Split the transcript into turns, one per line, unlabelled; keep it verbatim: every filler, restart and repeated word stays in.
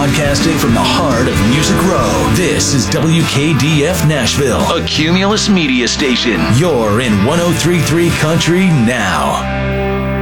Broadcasting from the heart of Music Row, this is W K D F Nashville, a Cumulus media station. You're in one oh three point three Country now.